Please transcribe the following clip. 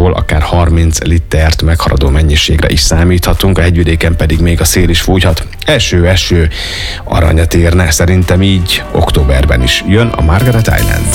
máshol akár 30 litert meghaladó mennyiségre is számíthatunk, a hegyvidéken pedig még a szél is fújhat. Eső aranyat érne, szerintem így októberben is jön a Margaret Island.